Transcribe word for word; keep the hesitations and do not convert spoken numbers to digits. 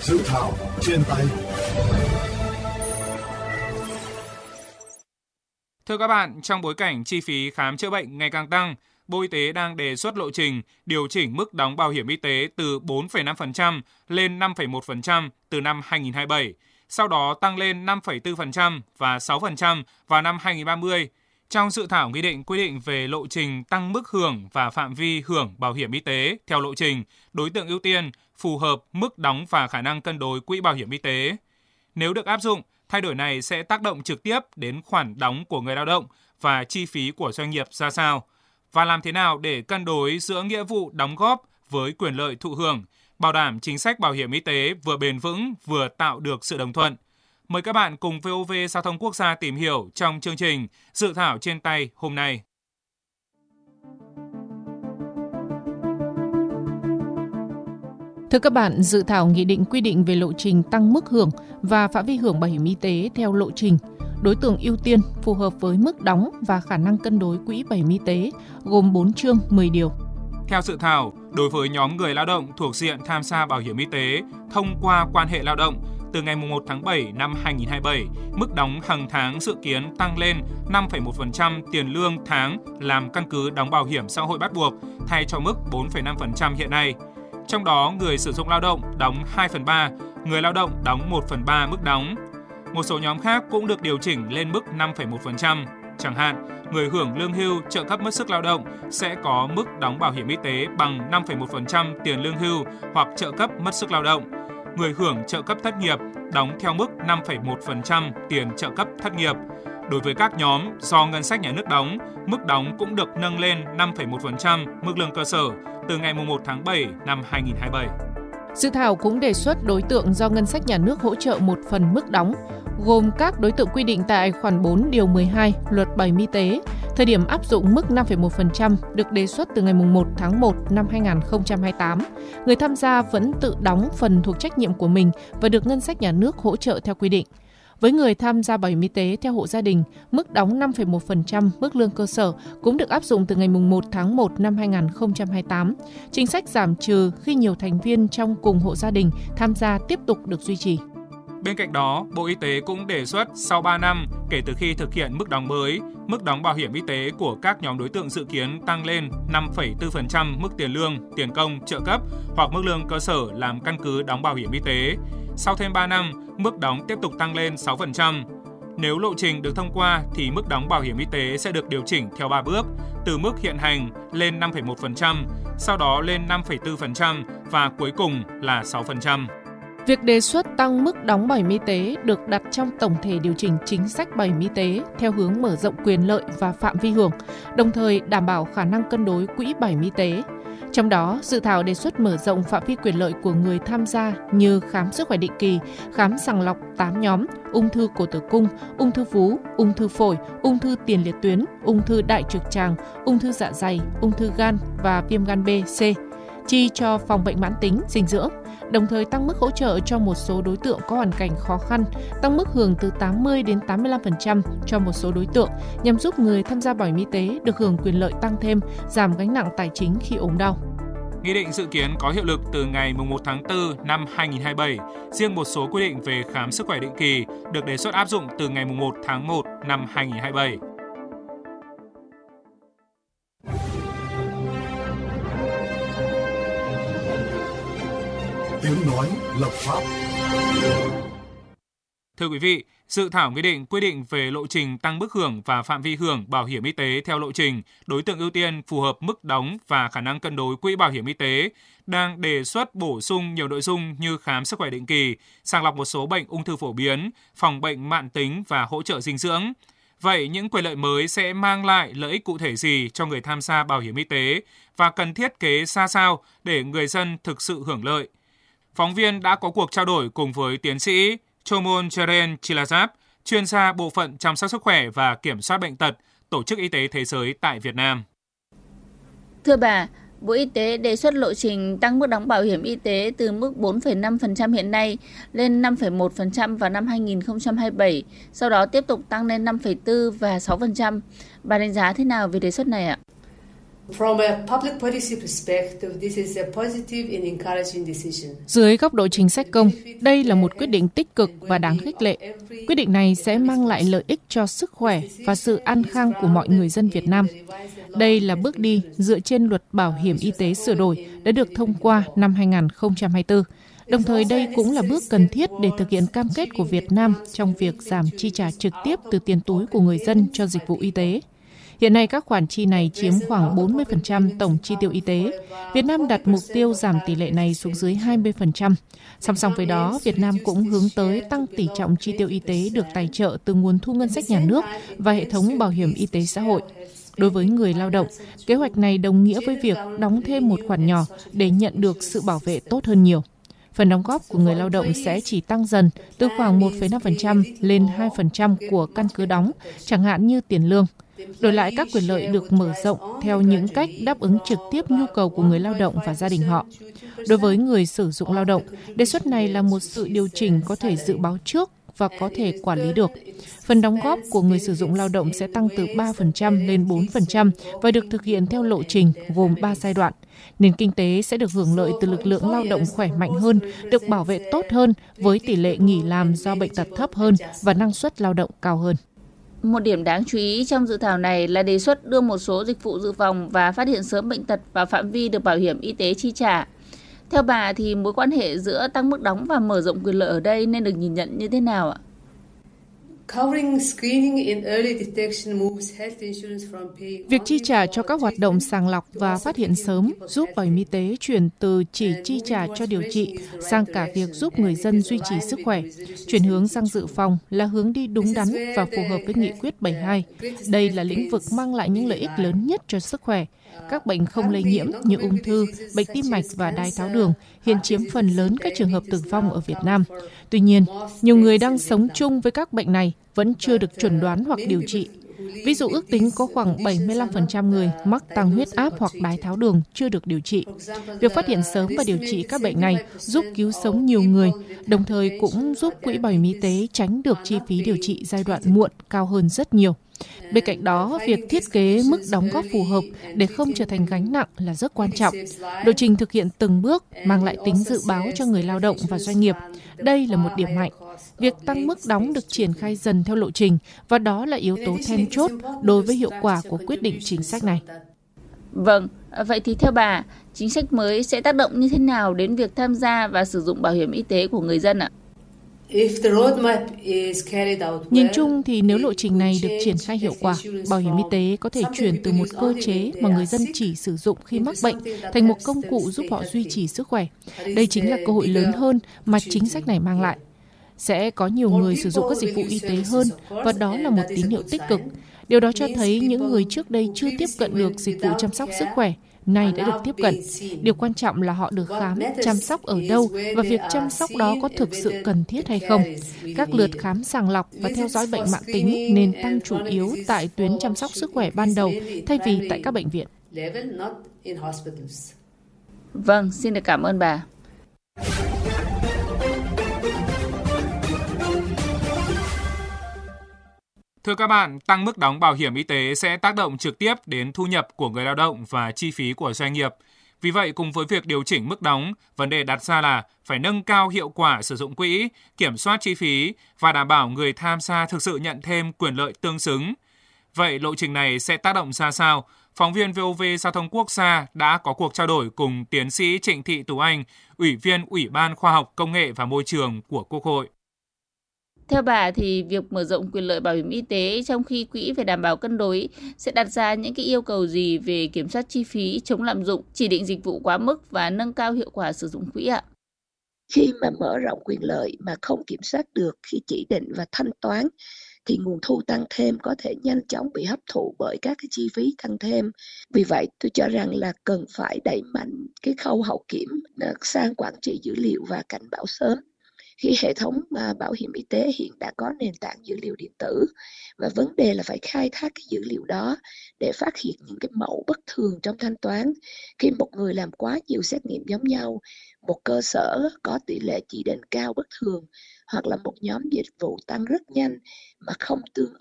Dự thảo trên tay. Thưa các bạn, trong bối cảnh chi phí khám chữa bệnh ngày càng tăng, Bộ Y tế đang đề xuất lộ trình điều chỉnh mức đóng bảo hiểm y tế từ bốn phẩy năm phần trăm lên năm phẩy một phần trăm từ năm hai nghìn không trăm hai mươi bảy, sau đó tăng lên năm phẩy bốn phần trăm và sáu phần trăm vào năm hai nghìn không trăm ba mươi. Trong dự thảo nghị định quy định về lộ trình tăng mức hưởng và phạm vi hưởng bảo hiểm y tế theo lộ trình, đối tượng ưu tiên, phù hợp, mức đóng và khả năng cân đối quỹ bảo hiểm y tế. Nếu được áp dụng, thay đổi này sẽ tác động trực tiếp đến khoản đóng của người lao động và chi phí của doanh nghiệp ra sao, và làm thế nào để cân đối giữa nghĩa vụ đóng góp với quyền lợi thụ hưởng, bảo đảm chính sách bảo hiểm y tế vừa bền vững vừa tạo được sự đồng thuận. Mời các bạn cùng vê o vê Giao thông Quốc gia tìm hiểu trong chương trình Dự thảo trên tay hôm nay. Thưa các bạn, dự thảo nghị định quy định về lộ trình tăng mức hưởng và phạm vi hưởng bảo hiểm y tế theo lộ trình, đối tượng ưu tiên phù hợp với mức đóng và khả năng cân đối quỹ bảo hiểm y tế, gồm bốn chương mười điều. Theo dự thảo, đối với nhóm người lao động thuộc diện tham gia bảo hiểm y tế thông qua quan hệ lao động, từ ngày mùng một tháng bảy năm hai nghìn không trăm hai mươi bảy, mức đóng hàng tháng dự kiến tăng lên năm phẩy một phần trăm tiền lương tháng làm căn cứ đóng bảo hiểm xã hội bắt buộc, thay cho mức bốn phẩy năm phần trăm hiện nay. Trong đó, người sử dụng lao động đóng hai phần ba, người lao động đóng một phần ba mức đóng. Một số nhóm khác cũng được điều chỉnh lên mức năm phẩy một phần trăm. Chẳng hạn, người hưởng lương hưu, trợ cấp mất sức lao động sẽ có mức đóng bảo hiểm y tế bằng năm phẩy một phần trăm tiền lương hưu hoặc trợ cấp mất sức lao động. Người hưởng trợ cấp thất nghiệp đóng theo mức năm phẩy một phần trăm tiền trợ cấp thất nghiệp. Đối với các nhóm do ngân sách nhà nước đóng, mức đóng cũng được nâng lên năm phẩy một phần trăm mức lương cơ sở từ ngày mùng một tháng bảy năm hai nghìn không trăm hai mươi bảy. Dự thảo cũng đề xuất đối tượng do ngân sách nhà nước hỗ trợ một phần mức đóng, gồm các đối tượng quy định tại khoản bốn điều mười hai Luật Bảo hiểm y tế. Thời điểm áp dụng mức năm phẩy một phần trăm được đề xuất từ ngày mùng một tháng một năm hai nghìn không trăm hai mươi tám. Người tham gia vẫn tự đóng phần thuộc trách nhiệm của mình và được ngân sách nhà nước hỗ trợ theo quy định. Với người tham gia bảo hiểm y tế theo hộ gia đình, mức đóng năm phẩy một phần trăm mức lương cơ sở cũng được áp dụng từ ngày mùng một tháng một năm hai nghìn không trăm hai mươi tám. Chính sách giảm trừ khi nhiều thành viên trong cùng hộ gia đình tham gia tiếp tục được duy trì. Bên cạnh đó, Bộ Y tế cũng đề xuất sau ba năm kể từ khi thực hiện mức đóng mới, mức đóng bảo hiểm y tế của các nhóm đối tượng dự kiến tăng lên năm phẩy bốn phần trăm mức tiền lương, tiền công, trợ cấp hoặc mức lương cơ sở làm căn cứ đóng bảo hiểm y tế. Sau thêm ba năm, mức đóng tiếp tục tăng lên sáu phần trăm. Nếu lộ trình được thông qua thì mức đóng bảo hiểm y tế sẽ được điều chỉnh theo ba bước, từ mức hiện hành lên năm phẩy một phần trăm, sau đó lên năm phẩy bốn phần trăm và cuối cùng là sáu phần trăm. Việc đề xuất tăng mức đóng bảo hiểm y tế được đặt trong tổng thể điều chỉnh chính sách bảo hiểm y tế theo hướng mở rộng quyền lợi và phạm vi hưởng, đồng thời đảm bảo khả năng cân đối quỹ bảo hiểm y tế. Trong đó, dự thảo đề xuất mở rộng phạm vi quyền lợi của người tham gia như khám sức khỏe định kỳ, khám sàng lọc tám nhóm, ung thư cổ tử cung, ung thư vú, ung thư phổi, ung thư tiền liệt tuyến, ung thư đại trực tràng, ung thư dạ dày, ung thư gan và viêm gan B, C, chi cho phòng bệnh mãn tính, dinh dưỡng. Đồng thời tăng mức hỗ trợ cho một số đối tượng có hoàn cảnh khó khăn, tăng mức hưởng từ tám mươi đến tám mươi lăm phần trăm cho một số đối tượng nhằm giúp người tham gia bảo hiểm y tế được hưởng quyền lợi tăng thêm, giảm gánh nặng tài chính khi ốm đau. Nghị định dự kiến có hiệu lực từ ngày mùng một tháng tư năm hai nghìn không trăm hai mươi bảy. Riêng một số quy định về khám sức khỏe định kỳ được đề xuất áp dụng từ ngày mùng một tháng một năm hai nghìn không trăm hai mươi bảy. Tiếng nói lập pháp. Thưa quý vị, dự thảo nghị định quy định về lộ trình tăng mức hưởng và phạm vi hưởng bảo hiểm y tế theo lộ trình, đối tượng ưu tiên phù hợp mức đóng và khả năng cân đối quỹ bảo hiểm y tế đang đề xuất bổ sung nhiều nội dung như khám sức khỏe định kỳ, sàng lọc một số bệnh ung thư phổ biến, phòng bệnh mãn tính và hỗ trợ dinh dưỡng. Vậy những quyền lợi mới sẽ mang lại lợi ích cụ thể gì cho người tham gia bảo hiểm y tế và cần thiết kế ra sao để người dân thực sự hưởng lợi? Phóng viên đã có cuộc trao đổi cùng với tiến sĩ Chomon Cheren Chilazap, chuyên gia bộ phận chăm sóc sức khỏe và kiểm soát bệnh tật, Tổ chức Y tế Thế giới tại Việt Nam. Thưa bà, Bộ Y tế đề xuất lộ trình tăng mức đóng bảo hiểm y tế từ mức bốn phẩy năm phần trăm hiện nay lên năm phẩy một phần trăm vào năm hai nghìn không trăm hai mươi bảy, sau đó tiếp tục tăng lên năm phẩy bốn và sáu phần trăm. Bà đánh giá thế nào về đề xuất này ạ? Dưới góc độ chính sách công, đây là một quyết định tích cực và đáng khích lệ. Quyết định này sẽ mang lại lợi ích cho sức khỏe và sự an khang của mọi người dân Việt Nam. Đây là bước đi dựa trên luật bảo hiểm y tế sửa đổi đã được thông qua năm hai nghìn không trăm hai mươi tư. Đồng thời đây cũng là bước cần thiết để thực hiện cam kết của Việt Nam trong việc giảm chi trả trực tiếp từ tiền túi của người dân cho dịch vụ y tế. Hiện nay các khoản chi này chiếm khoảng bốn mươi phần trăm tổng chi tiêu y tế. Việt Nam đặt mục tiêu giảm tỷ lệ này xuống dưới hai mươi phần trăm. Song song với đó, Việt Nam cũng hướng tới tăng tỷ trọng chi tiêu y tế được tài trợ từ nguồn thu ngân sách nhà nước và hệ thống bảo hiểm y tế xã hội. Đối với người lao động, kế hoạch này đồng nghĩa với việc đóng thêm một khoản nhỏ để nhận được sự bảo vệ tốt hơn nhiều. Phần đóng góp của người lao động sẽ chỉ tăng dần từ khoảng một phẩy năm phần trăm lên hai phần trăm của căn cứ đóng, chẳng hạn như tiền lương. Đổi lại các quyền lợi được mở rộng theo những cách đáp ứng trực tiếp nhu cầu của người lao động và gia đình họ. Đối với người sử dụng lao động, đề xuất này là một sự điều chỉnh có thể dự báo trước và có thể quản lý được. Phần đóng góp của người sử dụng lao động sẽ tăng từ ba phần trăm lên bốn phần trăm và được thực hiện theo lộ trình gồm ba giai đoạn. Nền kinh tế sẽ được hưởng lợi từ lực lượng lao động khỏe mạnh hơn, được bảo vệ tốt hơn với tỷ lệ nghỉ làm do bệnh tật thấp hơn và năng suất lao động cao hơn. Một điểm đáng chú ý trong dự thảo này là đề xuất đưa một số dịch vụ dự phòng và phát hiện sớm bệnh tật vào phạm vi được bảo hiểm y tế chi trả. Theo bà thì mối quan hệ giữa tăng mức đóng và mở rộng quyền lợi ở đây nên được nhìn nhận như thế nào ạ? Việc chi trả cho các hoạt động sàng lọc và phát hiện sớm giúp bảo hiểm y tế chuyển từ chỉ chi trả cho điều trị sang cả việc giúp người dân duy trì sức khỏe. Chuyển hướng sang dự phòng là hướng đi đúng đắn và phù hợp với Nghị quyết bảy mươi hai. Đây là lĩnh vực mang lại những lợi ích lớn nhất cho sức khỏe. Các bệnh không lây nhiễm như ung thư, bệnh tim mạch và đái tháo đường hiện chiếm phần lớn các trường hợp tử vong ở Việt Nam. Tuy nhiên, nhiều người đang sống chung với các bệnh này vẫn chưa được chẩn đoán hoặc điều trị. Ví dụ ước tính có khoảng bảy mươi lăm phần trăm người mắc tăng huyết áp hoặc đái tháo đường chưa được điều trị. Việc phát hiện sớm và điều trị các bệnh này giúp cứu sống nhiều người, đồng thời cũng giúp Quỹ Bảo hiểm Y tế tránh được chi phí điều trị giai đoạn muộn cao hơn rất nhiều. Bên cạnh đó, việc thiết kế mức đóng góp phù hợp để không trở thành gánh nặng là rất quan trọng. Lộ trình thực hiện từng bước mang lại tính dự báo cho người lao động và doanh nghiệp. Đây là một điểm mạnh. Việc tăng mức đóng được triển khai dần theo lộ trình và đó là yếu tố then chốt đối với hiệu quả của quyết định chính sách này. Vâng, vậy thì theo bà, chính sách mới sẽ tác động như thế nào đến việc tham gia và sử dụng bảo hiểm y tế của người dân ạ? Nhìn chung thì nếu lộ trình này được triển khai hiệu quả, bảo hiểm y tế có thể chuyển từ một cơ chế mà người dân chỉ sử dụng khi mắc bệnh thành một công cụ giúp họ duy trì sức khỏe. Đây chính là cơ hội lớn hơn mà chính sách này mang lại. Sẽ có nhiều người sử dụng các dịch vụ y tế hơn và đó là một tín hiệu tích cực. Điều đó cho thấy những người trước đây chưa tiếp cận được dịch vụ chăm sóc sức khỏe nay đã được tiếp cận. Điều quan trọng là họ được khám, chăm sóc ở đâu và việc chăm sóc đó có thực sự cần thiết hay không. Các lượt khám sàng lọc và theo dõi bệnh mãn tính nên tăng chủ yếu tại tuyến chăm sóc sức khỏe ban đầu thay vì tại các bệnh viện. Vâng, xin được cảm ơn bà. Thưa các bạn, tăng mức đóng bảo hiểm y tế sẽ tác động trực tiếp đến thu nhập của người lao động và chi phí của doanh nghiệp. Vì vậy, cùng với việc điều chỉnh mức đóng, vấn đề đặt ra là phải nâng cao hiệu quả sử dụng quỹ, kiểm soát chi phí và đảm bảo người tham gia thực sự nhận thêm quyền lợi tương xứng. Vậy lộ trình này sẽ tác động ra sao? Phóng viên vê o vê Giao thông Quốc gia đã có cuộc trao đổi cùng tiến sĩ Trịnh Thị Tú Anh, Ủy viên Ủy ban Khoa học, Công nghệ và Môi trường của Quốc hội. Theo bà thì việc mở rộng quyền lợi bảo hiểm y tế trong khi quỹ phải đảm bảo cân đối sẽ đặt ra những cái yêu cầu gì về kiểm soát chi phí, chống lạm dụng, chỉ định dịch vụ quá mức và nâng cao hiệu quả sử dụng quỹ ạ? Khi mà mở rộng quyền lợi mà không kiểm soát được khi chỉ định và thanh toán thì nguồn thu tăng thêm có thể nhanh chóng bị hấp thụ bởi các cái chi phí tăng thêm. Vì vậy tôi cho rằng là cần phải đẩy mạnh cái khâu hậu kiểm sang quản trị dữ liệu và cảnh báo sớm. Khi hệ thống bảo hiểm y tế hiện đã có nền tảng dữ liệu điện tử và vấn đề là phải khai thác cái dữ liệu đó để phát hiện những cái mẫu bất thường trong thanh toán. Khi một người làm quá nhiều xét nghiệm giống nhau, một cơ sở có tỷ lệ chỉ định cao bất thường hoặc là một nhóm dịch vụ tăng rất nhanh mà không tương